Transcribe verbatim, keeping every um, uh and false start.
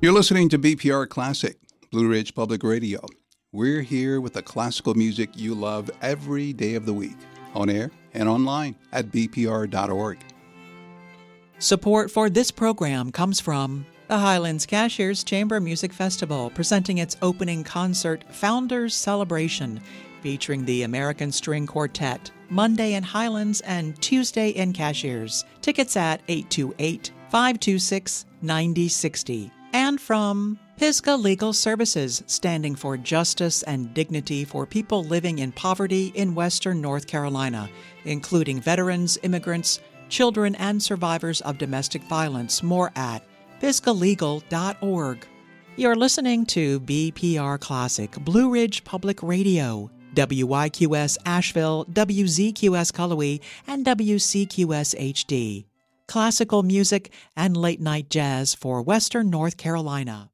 You're listening to B P R Classic, Blue Ridge Public Radio. We're here with the classical music you love every day of the week, on air and online at b p r dot org. Support for this program comes from the Highlands Cashiers Chamber Music Festival, presenting its opening concert, Founders Celebration, featuring the American String Quartet, Monday in Highlands and Tuesday in Cashiers. Tickets at eight two eight, five two six, nine zero six zero. And from Pisgah Legal Services, standing for justice and dignity for people living in poverty in Western North Carolina, including veterans, immigrants, children, and survivors of domestic violence. More at pisgah legal dot org. You're listening to B P R Classic, Blue Ridge Public Radio, W Y Q S Asheville, W Z Q S Cullowhee, and W C Q S H D. Classical music and late-night jazz for Western North Carolina.